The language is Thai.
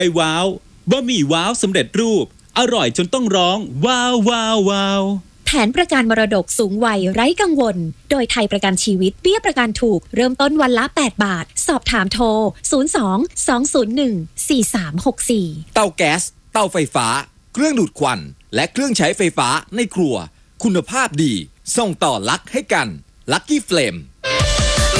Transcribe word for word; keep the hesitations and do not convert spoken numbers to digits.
ไอ้ว้าวบะหมี่ว้าวสำเร็จรูปอร่อยจนต้องร้องว้าวว้าวว้าวแผนประกันมรดกสูงวัยไร้กังวลโดยไทยประกันชีวิตเบี้ยประกันถูกเริ่มต้นวันละแปดบาทสอบถามโทรศูนย์ สอง สอง ศูนย์ หนึ่ง สี่ สาม หก สี่เตาแก๊สเตาไฟฟ้าเครื่องดูดควันและเครื่องใช้ไฟฟ้าในครัวคุณภาพดีส่งต่อลักให้กันลัคกี้เฟลม